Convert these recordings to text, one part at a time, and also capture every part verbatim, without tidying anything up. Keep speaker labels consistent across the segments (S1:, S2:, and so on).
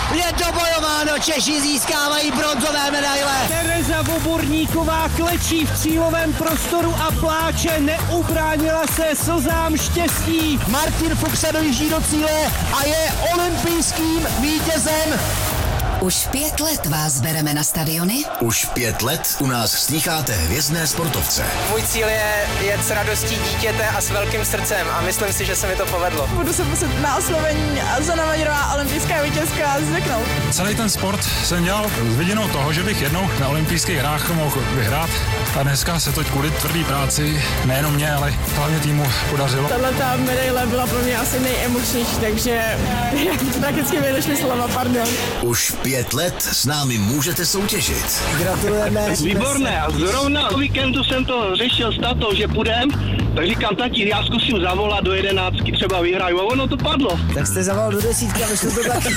S1: Je to bojováno, Češi získávají bronzové medaile.
S2: Tereza Voborníková klečí v cílovém prostoru a pláče, neubránila se slzám štěstí.
S1: Martin Fuchs se dojíždí do cíle a je olympijským vítězem.
S3: Už pět let vás bereme na stadiony.
S4: Už pět let u nás slýcháte hvězdné sportovce.
S5: Můj cíl je jet s radostí dítěte a s velkým srdcem a myslím si, že se mi to povedlo.
S6: Budu se muset na oslovení a Zuzana Majerová, olympijská vítězka, zvyknout.
S7: Celý ten sport jsem dělal s vidinou toho, že bych jednou na olympijských hrách mohl vyhrát. A dneska se to kvůli tvrdý práci, nejenom mě, ale hlavně týmu podařilo.
S6: Tato medaile byla pro mě asi nejemočnější, takže prakticky mi došly slova, pardon.
S4: Už pět let s námi můžete soutěžit.
S1: Gratulujeme.
S8: Výborné, a zrovna o víkendu jsem to řešil s tatou, že půjdem, tak říkám, tati, já zkusím zavolat do jedenáctky, třeba vyhraju, a ono to padlo.
S1: Tak jste zavolal do desítky a vyšlo to taky.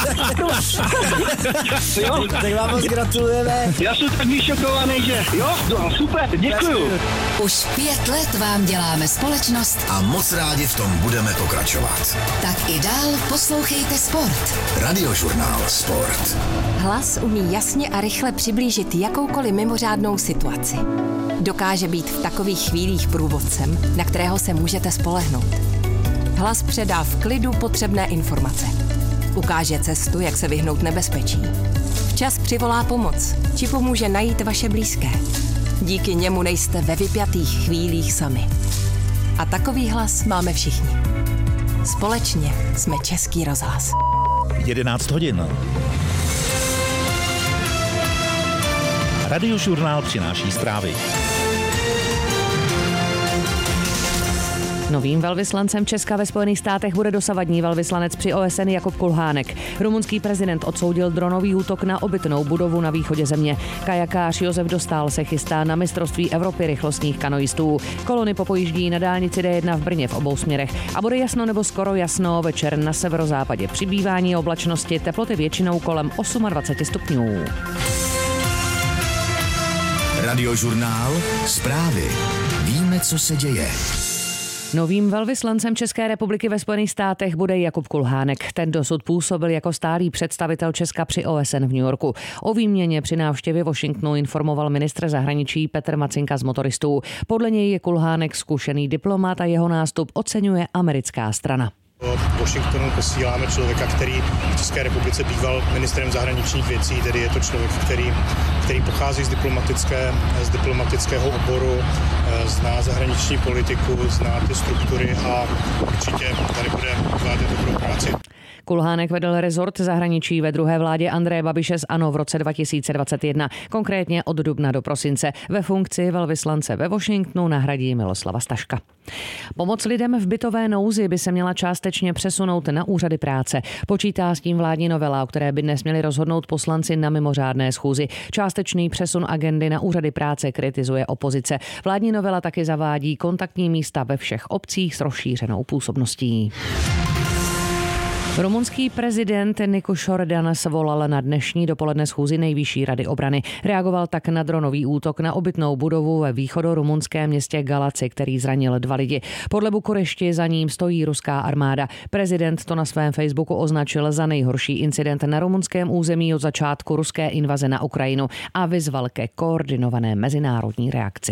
S1: Tak vám moc gratulujeme.
S8: Já jsem tak vyšokovaný, že jo, no, super, děkuju.
S3: Už pět let vám děláme společnost
S4: A moc rádi v tom budeme pokračovat.
S3: tak i dál poslouchejte Sport.
S4: Radiožurnál Sport.
S9: Hlas umí jasně a rychle přiblížit jakoukoliv mimořádnou situaci. Dokáže být v takových chvílích průvodcem, na kterého se můžete spolehnout. Hlas předá v klidu potřebné informace. Ukáže cestu, jak se vyhnout nebezpečí. Včas přivolá pomoc, či pomůže najít vaše blízké. Díky němu nejste ve vypjatých chvílích sami. A takový hlas máme všichni. Společně jsme Český rozhlas.
S10: jedenáct hodin. Radiožurnál přináší zprávy.
S11: Novým velvyslancem Česka ve Spojených státech bude dosavadní velvyslanec při O S N Jakub Kulhánek. Rumunský prezident odsoudil dronový útok na obytnou budovu na východě země. Kajakář Josef Dostál se chystá na mistrovství Evropy rychlostních kanoistů. Kolony popojíždí na dálnici D jedna v Brně v obou směrech. A bude jasno nebo skoro jasno, večer na severozápadě přibývání oblačnosti, teploty většinou kolem dvacet osm stupňů.
S4: Radiožurnál Zprávy. Víme, co se děje.
S11: Novým velvyslancem České republiky ve Spojených státech bude Jakub Kulhánek. Ten dosud působil jako stálý představitel Česka při O S N v New Yorku. O výměně při návštěvě Washingtonu informoval ministr zahraničí Petr Macinka z Motoristů. Podle něj je Kulhánek zkušený diplomat a jeho nástup oceňuje americká strana.
S12: Do Washingtonu posíláme člověka, který v České republice býval ministrem zahraničních věcí, tedy je to člověk, který, který pochází z, diplomatické, z diplomatického oboru, zná zahraniční politiku, zná ty struktury a určitě tady bude odvádět dobrou práci.
S11: Kulhánek vedl rezort zahraničí ve druhé vládě Andreje Babiše z ANO v roce dva tisíce dvacet jedna, konkrétně od dubna do prosince. Ve funkci velvyslance ve Washingtonu nahradí Miloslava Staška. Pomoc lidem v bytové nouzi by se měla částečně přesunout na úřady práce. Počítá s tím vládní novela, o které by dnes měli rozhodnout poslanci na mimořádné schůzi. Částečný přesun agendy na úřady práce kritizuje opozice. Vládní novela taky zavádí kontaktní místa ve všech obcích s rozšířenou působností. Rumunský prezident Nicu Jordan svolal na dnešní dopoledne schůzi Nejvyšší rady obrany. Reagoval tak na dronový útok na obytnou budovu ve východorumunském městě Galaci, který zranil dva lidi. Podle Bukurešti za ním stojí ruská armáda. Prezident to na svém Facebooku označil za nejhorší incident na rumunském území od začátku ruské invaze na Ukrajinu a vyzval ke koordinované mezinárodní reakci.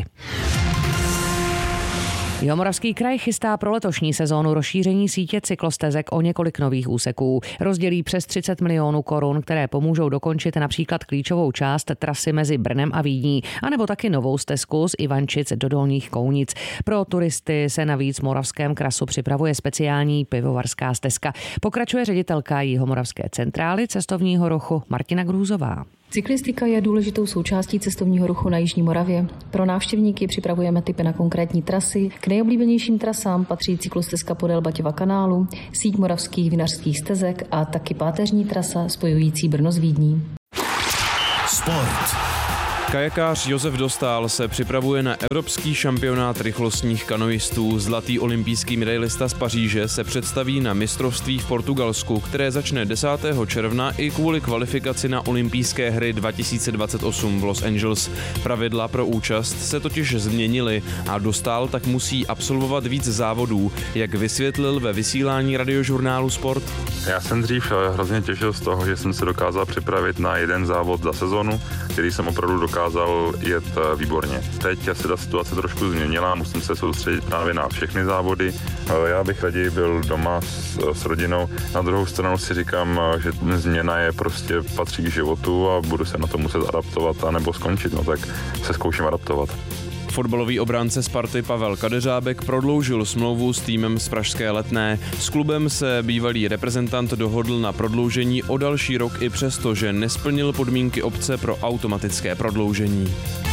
S11: Jihomoravský kraj chystá pro letošní sezónu rozšíření sítě cyklostezek o několik nových úseků. Rozdělí přes třicet milionů korun, které pomůžou dokončit například klíčovou část trasy mezi Brnem a Vídní, anebo taky novou stezku z Ivančic do Dolních Kounic. Pro turisty se navíc v Moravském krasu připravuje speciální pivovarská stezka. Pokračuje ředitelka Jihomoravské centrály cestovního ruchu Martina Grůzová.
S13: Cyklistika je důležitou součástí cestovního ruchu na Jižní Moravě. Pro návštěvníky připravujeme tipy na konkrétní trasy. K nejoblíbenějším trasám patří cyklostezka podél Baťova kanálu, síť moravských vinařských stezek a taky páteřní trasa spojující Brno s Vídní.
S4: Sport.
S14: Kajakář Josef Dostál se připravuje na evropský šampionát rychlostních kanoistů. Zlatý olympijský medailista z Paříže se představí na mistrovství v Portugalsku, které začne desátého června i kvůli kvalifikaci na olympijské hry dva tisíce dvacet osm v Los Angeles. Pravidla pro účast se totiž změnily a Dostál tak musí absolvovat víc závodů, jak vysvětlil ve vysílání radiožurnálu Sport.
S15: Já jsem dřív hrozně těšil z toho, že jsem se dokázal připravit na jeden závod za sezonu, který jsem opravdu dokázal jet výborně. Teď se ta situace trošku změnila, musím se soustředit právě na všechny závody. Já bych raději byl doma s, s rodinou. Na druhou stranu si říkám, že změna je prostě patří k životu a budu se na to muset adaptovat anebo skončit, no tak se zkouším adaptovat.
S14: Fotbalový obránce Sparty Pavel Kadeřábek prodloužil smlouvu s týmem z pražské Letné. S klubem se bývalý reprezentant dohodl na prodloužení o další rok i přesto, že nesplnil podmínky obce pro automatické prodloužení.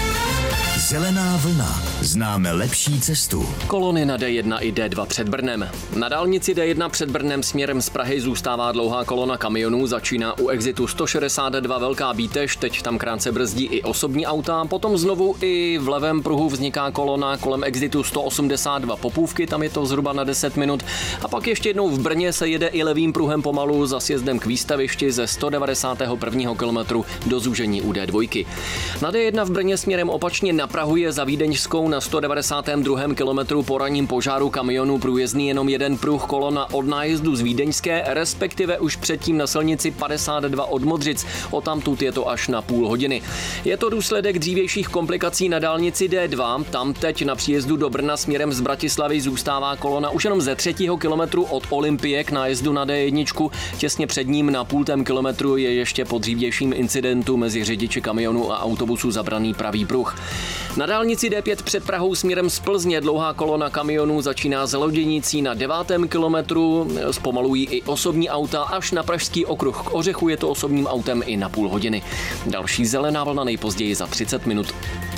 S4: Zelená vlna. Známe lepší cestu.
S16: Kolony na D jedna i D dva před Brnem. Na dálnici D jedna před Brnem směrem z Prahy zůstává dlouhá kolona kamionů, začíná u exitu sto šedesát dva Velká Bítež, teď tam krátce brzdí i osobní auta, potom znovu i v levém pruhu vzniká kolona kolem exitu sto osmdesát dva Popůvky, tam je to zhruba na deset minut a pak ještě jednou v Brně se jede i levým pruhem pomalu za sjezdem k výstavišti ze sto devadesátého prvního kilometru do zúžení u D dva. Na D jedna v Brně směrem opačně na Prahu je za Vídeňskou na sto devadesátém druhém kilometru po ranním požáru kamionu průjezdný jenom jeden pruh, kolona od nájezdu z Vídeňské, respektive už předtím na silnici padesát dva od Modřic. Odtamtud je to až na půl hodiny. Je to důsledek dřívějších komplikací na dálnici D dva. Tam teď na příjezdu do Brna směrem z Bratislavy zůstává kolona už jenom ze třetího kilometru od Olympie k nájezdu na D jedna. Těsně před ním na půltém kilometru je ještě po dřívějším incidentu mezi řidiči kamionu a autobusu zabraný pravý pruh. Na dálnici D pět před Prahou směrem z Plzně dlouhá kolona kamionů začíná z Loděnicí na devátém kilometru, zpomalují i osobní auta, až na Pražský okruh k Ořechu je to osobním autem i na půl hodiny. Další zelená vlna nejpozději za třicet minut.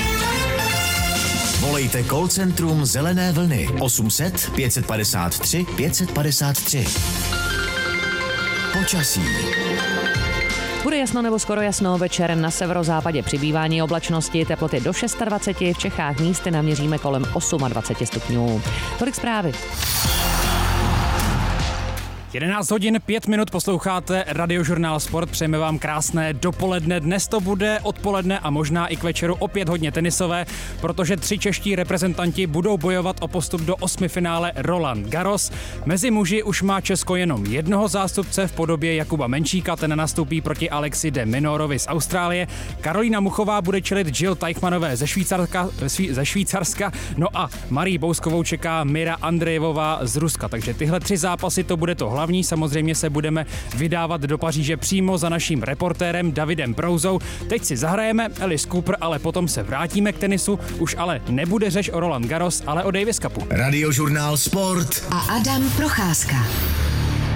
S4: Volejte call centrum Zelené vlny osm set pět padesát tři pět padesát tři. Počasí.
S11: Bude jasno nebo skoro jasno, večer na severozápadě přibývání oblačnosti, teploty do dvacet šest, v Čechách místy naměříme kolem dvacet osm stupňů. Tolik zprávy.
S17: jedenáct hodin pět minut posloucháte Radiožurnál Sport, přejeme vám krásné dopoledne. Dnes to bude odpoledne a možná i k večeru opět hodně tenisové, protože tři čeští reprezentanti budou bojovat o postup do osmifinále Roland Garros. Mezi muži už má Česko jenom jednoho zástupce v podobě Jakuba Menčíka, ten nastoupí proti Alexi de Minorovi z Austrálie. Karolína Muchová bude čelit Jill Teichmanové ze Švýcarska, ze Švýcarska, no a Marii Bouskovou čeká Mira Andrejevová z Ruska, takže tyhle tři zápasy to bude to hlavní. Samozřejmě se budeme vydávat do Paříže přímo za naším reportérem Davidem Prouzou. Teď si zahrajeme Alice Cooper, ale potom se vrátíme k tenisu. Už ale nebude řeč o Roland Garros, ale o Davis Cupu.
S4: Radiožurnál Sport
S3: a Adam Procházka.